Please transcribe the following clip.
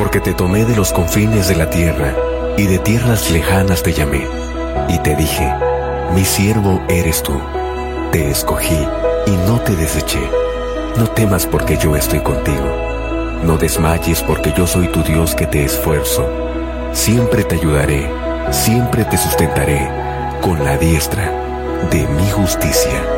Porque te tomé de los confines de la tierra, y de tierras lejanas te llamé, y te dije, mi siervo eres tú. Te escogí y no te deseché. No temas porque yo estoy contigo. No desmayes porque yo soy tu Dios que te esfuerzo. Siempre te ayudaré, siempre te sustentaré con la diestra de mi justicia.